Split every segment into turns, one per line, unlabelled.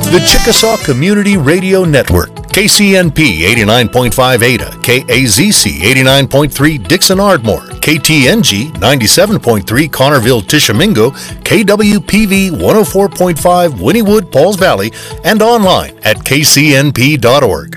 The Chickasaw Community Radio Network, KCNP 89.5 Ada, KAZC 89.3 Dixon Ardmore, KTNG 97.3 Connerville Tishomingo, KWPV 104.5 Wynnewood Pauls Valley, and online at kcnp.org.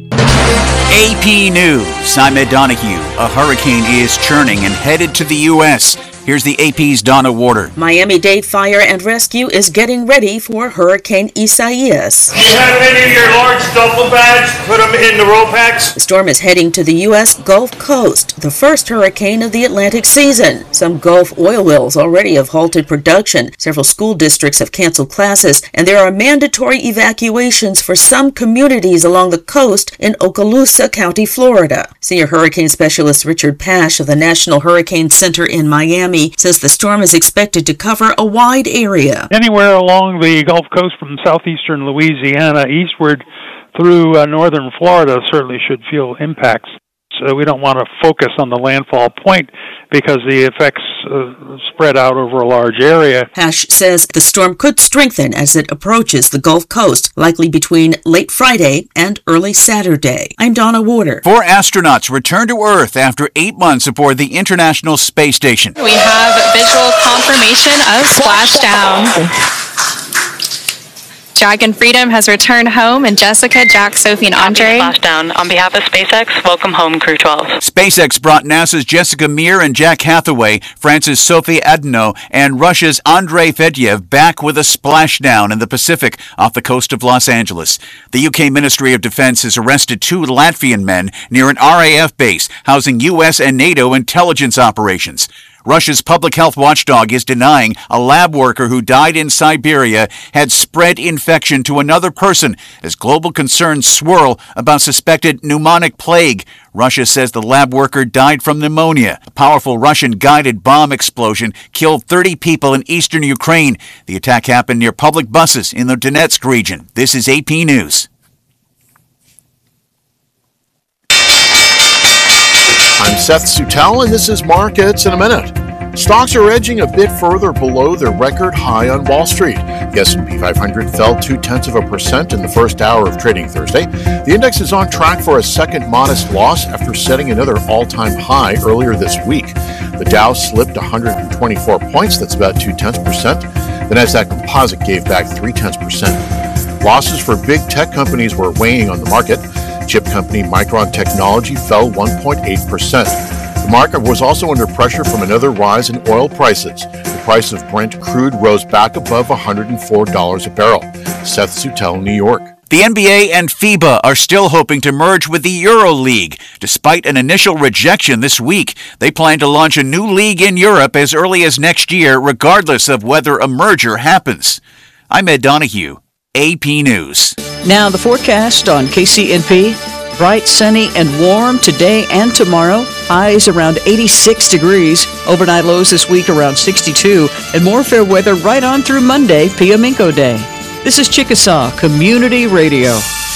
AP News. I'm Ed Donahue. A hurricane is churning and headed to the U.S. Here's the AP's Donna Warder.
Miami-Dade Fire and Rescue is getting ready for Hurricane Isaias.
Do you have any of your large duffel bags? Put them in the roll packs.
The storm is heading to the U.S. Gulf Coast, the first hurricane of the Atlantic season. Some Gulf oil wells already have halted production. Several school districts have canceled classes, and there are mandatory evacuations for some communities along the coast in Okaloosa County, Florida. Senior hurricane specialist Richard Pash of the National Hurricane Center in Miami says the storm is expected to cover a wide area.
Anywhere along the Gulf Coast from southeastern Louisiana eastward through northern Florida certainly should feel impacts. So we don't want to focus on the landfall point because the effects spread out over a large area.
Pash says the storm could strengthen as it approaches the Gulf Coast, likely between late Friday and early Saturday. I'm Donna Warder.
4 astronauts return to Earth after 8 months aboard the International Space Station.
We have visual confirmation of splashdown. Dragon Freedom has returned home, and Jessica, Jack, Sophie, and Andre.
Splashdown. On behalf of SpaceX, welcome home, Crew 12.
SpaceX brought NASA's Jessica Meir and Jack Hathaway, France's Sophie Adno, and Russia's Andrei Fedyev back with a splashdown in the Pacific off the coast of Los Angeles. The UK Ministry of Defense has arrested 2 Latvian men near an RAF base housing US and NATO intelligence operations. Russia's public health watchdog is denying a lab worker who died in Siberia had spread infection to another person as global concerns swirl about suspected pneumonic plague. Russia says the lab worker died from pneumonia. A powerful Russian-guided bomb explosion killed 30 people in eastern Ukraine. The attack happened near public buses in the Donetsk region. This is AP News.
I'm Seth Sutell, and this is Markets in a Minute. Stocks are edging a bit further below their record high on Wall Street. The S&P 500 fell 0.2% in the first hour of trading Thursday. The index is on track for a second modest loss after setting another all-time high earlier this week. The Dow slipped 124 points, that's about 0.2%. The Nasdaq Composite gave back 0.3%. Losses for big tech companies were weighing on the market. Chip company Micron Technology fell 1.8%. The market was also under pressure from another rise in oil prices. The price of Brent crude rose back above $104 a barrel. Seth Sutell, New York.
The NBA and FIBA are still hoping to merge with the EuroLeague. Despite an initial rejection this week, they plan to launch a new league in Europe as early as next year, regardless of whether a merger happens. I'm Ed Donahue, AP News.
Now the forecast on KCNP. Bright, sunny, and warm today and tomorrow. Highs around 86 degrees. Overnight lows this week around 62. And more fair weather right on through Monday, Piaminko Day. This is Chickasaw Community Radio.